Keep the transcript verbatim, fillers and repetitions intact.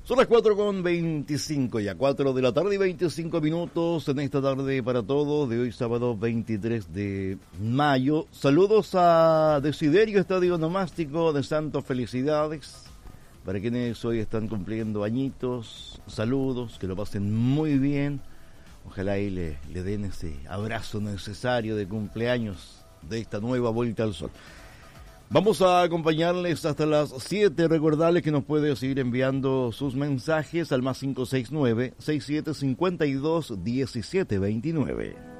Son las cuatro con veinticinco, ya cuatro de la tarde y veinticinco minutos en esta tarde para todos de hoy sábado veintitrés de mayo. Saludos a Desiderio Estadio Nomástico de Santos, felicidades para quienes hoy están cumpliendo añitos, saludos, que lo pasen muy bien, ojalá y le, le den ese abrazo necesario de cumpleaños de esta nueva vuelta al sol. Vamos a acompañarles hasta las siete. Recordarles que nos puede seguir enviando sus mensajes al más cinco seis nueve, seis siete cinco dos, uno siete dos nueve.